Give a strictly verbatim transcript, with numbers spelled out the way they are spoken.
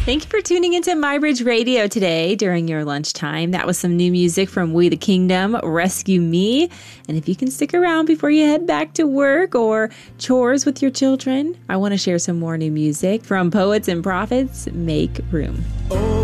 Thank you for tuning into MyBridge Radio today during your lunchtime. That was some new music from We the Kingdom, Rescue Me. And if you can stick around before you head back to work or chores with your children, I want to share some more new music from Poets and Prophets. Make room. Oh.